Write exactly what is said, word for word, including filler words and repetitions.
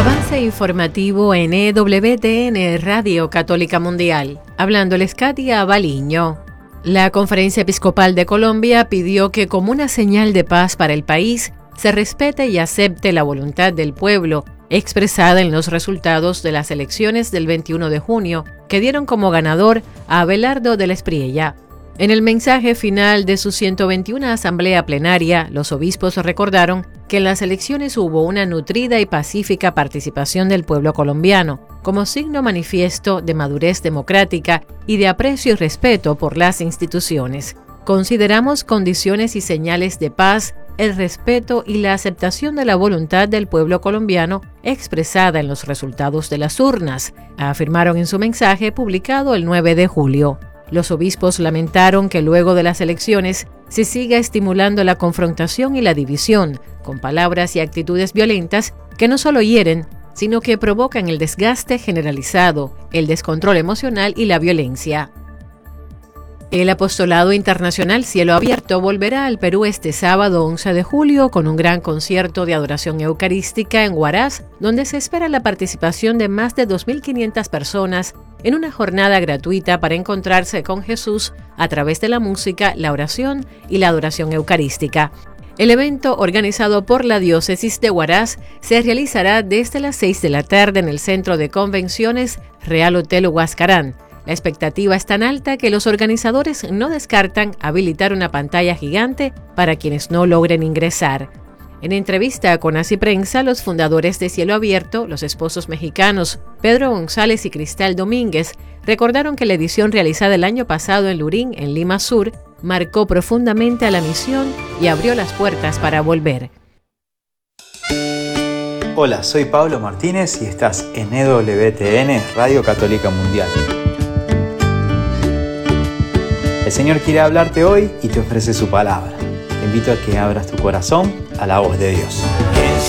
Avance informativo en E W T N Radio Católica Mundial. Hablándoles Katia Baliño. La Conferencia Episcopal de Colombia pidió que, como una señal de paz para el país, se respete y acepte la voluntad del pueblo expresada en los resultados de las elecciones del veintiuno de junio, que dieron como ganador a Abelardo de la Espriella. En el mensaje final de su ciento veintiuna Asamblea Plenaria, los obispos recordaron que en las elecciones hubo una nutrida y pacífica participación del pueblo colombiano, como signo manifiesto de madurez democrática y de aprecio y respeto por las instituciones. Consideramos condiciones y señales de paz, el respeto y la aceptación de la voluntad del pueblo colombiano expresada en los resultados de las urnas, afirmaron en su mensaje publicado el nueve de julio. Los obispos lamentaron que luego de las elecciones se siga estimulando la confrontación y la división, con palabras y actitudes violentas que no solo hieren, sino que provocan el desgaste generalizado, el descontrol emocional y la violencia. El Apostolado Internacional Cielo Abierto volverá al Perú este sábado once de julio con un gran concierto de adoración eucarística en Huaraz, donde se espera la participación de más de dos mil quinientas personas en una jornada gratuita para encontrarse con Jesús a través de la música, la oración y la adoración eucarística. El evento, organizado por la Diócesis de Huaraz, se realizará desde las seis de la tarde en el Centro de Convenciones Real Hotel Huascarán. La expectativa es tan alta que los organizadores no descartan habilitar una pantalla gigante para quienes no logren ingresar. En entrevista con Así Prensa, los fundadores de Cielo Abierto, los esposos mexicanos Pedro González y Cristal Domínguez, recordaron que la edición realizada el año pasado en Lurín, en Lima Sur, marcó profundamente a la misión y abrió las puertas para volver. Hola, soy Pablo Martínez y estás en E W T N Radio Católica Mundial. El Señor quiere hablarte hoy y te ofrece su palabra. Te invito a que abras tu corazón a la voz de Dios.